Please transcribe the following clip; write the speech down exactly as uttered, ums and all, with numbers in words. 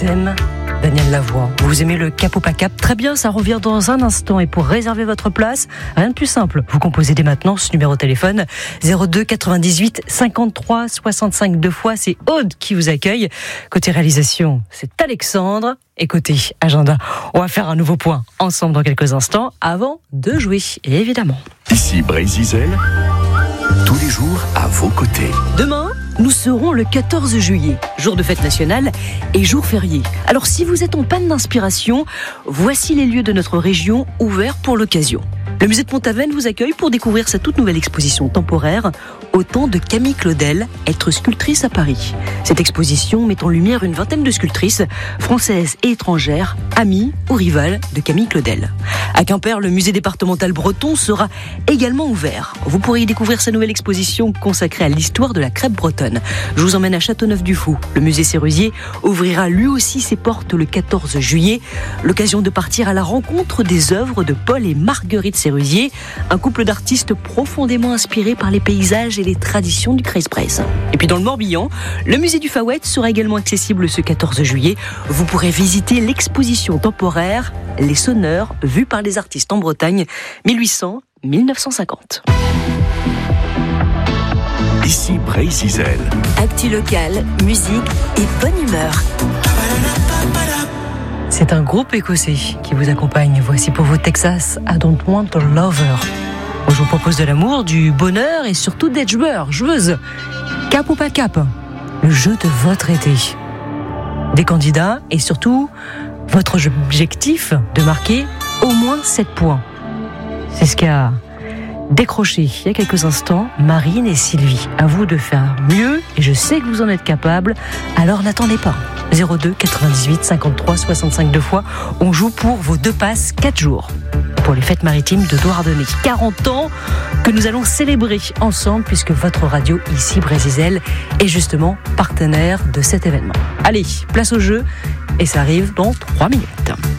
Thème, Daniel Lavoie. Vous aimez le cap ou pas cap? Très bien, ça revient dans un instant. Et pour réserver votre place, rien de plus simple. Vous composez dès maintenant ce numéro de téléphone zéro deux quatre-vingt-dix-huit cinquante-trois soixante-cinq deux fois. C'est Aude qui vous accueille. Côté réalisation, c'est Alexandre. Et côté agenda, on va faire un nouveau point ensemble dans quelques instants avant de jouer, évidemment. Ici Brézizel, tous les jours à vos côtés. Demain, nous serons le quatorze juillet, jour de fête nationale et jour férié. Alors si vous êtes en panne d'inspiration, voici les lieux de notre région ouverts pour l'occasion. Le musée de Pont-Aven vous accueille pour découvrir sa toute nouvelle exposition temporaire au temps de Camille Claudel, être sculptrice à Paris. Cette exposition met en lumière une vingtaine de sculptrices françaises et étrangères, amies ou rivales de Camille Claudel. À Quimper, le musée départemental breton sera également ouvert. Vous pourrez y découvrir sa nouvelle exposition consacrée à l'histoire de la crêpe bretonne. Je vous emmène à Châteauneuf-du-Fou. Le musée Sérusier ouvrira lui aussi ses portes le quatorze juillet. L'occasion de partir à la rencontre des œuvres de Paul et Marguerite Sérusier, un couple d'artistes profondément inspirés par les paysages et les traditions du Creuse-Bréz. Et puis dans le Morbihan, le musée du Faouët sera également accessible ce quatorze juillet. Vous pourrez visiter l'exposition temporaire Les Sonneurs, vus par les artistes en Bretagne, mille huit cents à mille neuf cent cinquante. Ici Brézizel. Actu locale, musique et bonne humeur. C'est un groupe écossais qui vous accompagne. Voici pour vous Texas, I Don't Want a Lover. Je vous propose de l'amour, du bonheur et surtout d'être joueur, joueuse. Cap ou pas cap, le jeu de votre été. Des candidats et surtout votre objectif de marquer au moins sept points. C'est ce qu'a décroché il y a quelques instants Marine et Sylvie. À vous de faire mieux et je sais que vous en êtes capables, alors n'attendez pas. zéro deux quatre-vingt-dix-huit cinquante-trois soixante-cinq deux fois, on joue pour vos deux passes quatre jours pour les fêtes maritimes de Douarnenez. quarante ans que nous allons célébrer ensemble puisque votre radio ici Brézizel est justement partenaire de cet événement. Allez, place au jeu et ça arrive dans trois minutes.